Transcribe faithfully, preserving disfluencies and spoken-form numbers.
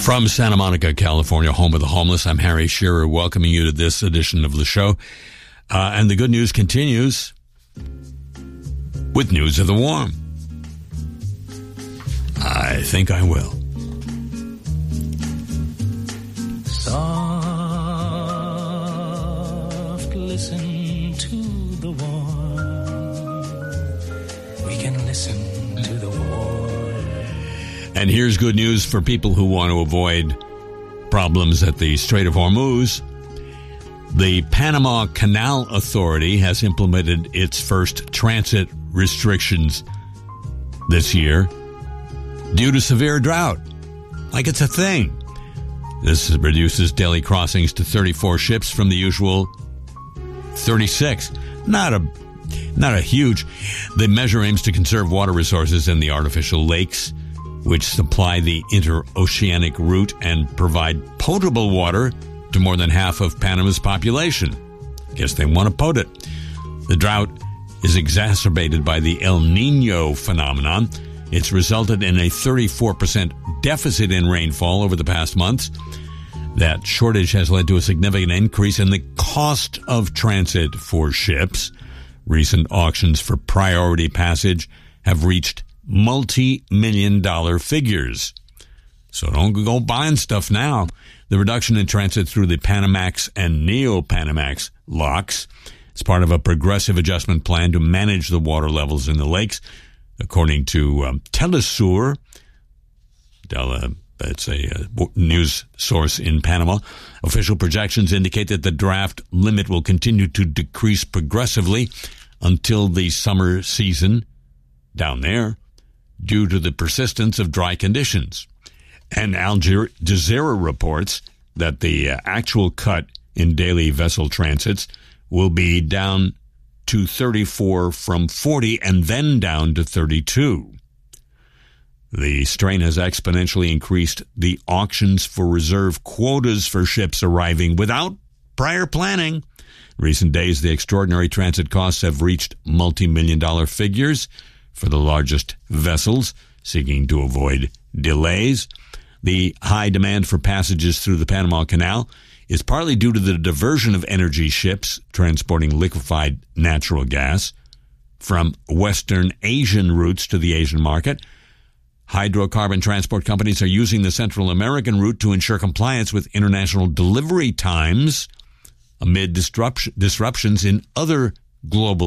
From Santa Monica, California, home of the homeless, I'm Harry Shearer, welcoming you to this edition of the show. Uh, and the good news continues with news of the warm. I think I will. Soft, listen to the warm. We can listen to the warm. And here's good news for people who want to avoid problems at the Strait of Hormuz. The Panama Canal Authority has implemented its first transit restrictions this year due to severe drought. Like it's a thing. This reduces daily crossings to thirty-four ships from the usual thirty-six. Not a not a huge. The measure aims to conserve water resources in the artificial lakes, which supply the interoceanic route and provide potable water to more than half of Panama's population. Guess they want to pot it. The drought is exacerbated by the El Nino phenomenon. It's resulted in a thirty-four percent deficit in rainfall over the past months. That shortage has led to a significant increase in the cost of transit for ships. Recent auctions for priority passage have reached multi-million dollar figures. So don't go buying stuff now. The reduction in transit through the Panamax and Neo-Panamax locks is part of a progressive adjustment plan to manage the water levels in the lakes. According to um, Telesur, Del, it's a uh, news source in Panama, official projections indicate that the draft limit will continue to decrease progressively until the summer season down there, due to the persistence of dry conditions. And Al Jazeera reports that the uh, actual cut in daily vessel transits will be down to thirty-four from forty and then down to thirty-two. The strain has exponentially increased the auctions for reserve quotas for ships arriving without prior planning. In recent days, the extraordinary transit costs have reached multi-million dollar figures for the largest vessels seeking to avoid delays. The high demand for passages through the Panama Canal is partly due to the diversion of energy ships transporting liquefied natural gas from Western Asian routes to the Asian market. Hydrocarbon transport companies are using the Central American route to ensure compliance with international delivery times amid disrupt- disruptions in other global